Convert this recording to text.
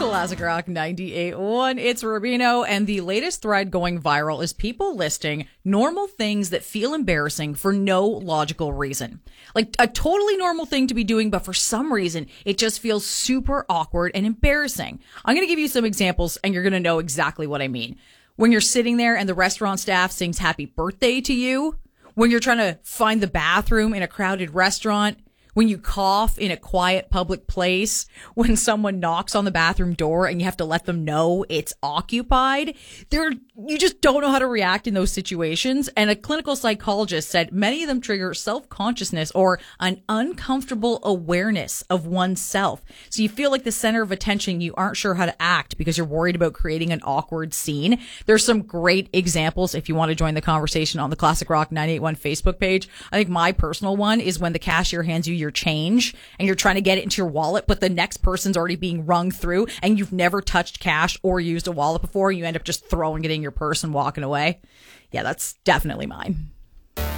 Classic Rock 98.1. It's Rubino, and the latest thread going viral is people listing normal things that feel embarrassing for no logical reason. Like a totally normal thing to be doing, but for some reason, it just feels super awkward and embarrassing. I'm going to give you some examples, and you're going to know exactly what I mean. When you're sitting there and the restaurant staff sings happy birthday to you, when you're trying to find the bathroom in a crowded restaurant, when you cough in a quiet public place, when someone knocks on the bathroom door and you have to let them know it's occupied, you just don't know how to react in those situations. And a clinical psychologist said many of them trigger self-consciousness or an uncomfortable awareness of oneself. So you feel like the center of attention, you aren't sure how to act because you're worried about creating an awkward scene. There's some great examples if you want to join the conversation on the Classic Rock 981 Facebook page. I think my personal one is when the cashier hands you your change and you're trying to get it into your wallet, but the next person's already being rung through and you've never touched cash or used a wallet before. You end up just throwing it in your purse and walking away. Yeah, that's definitely mine.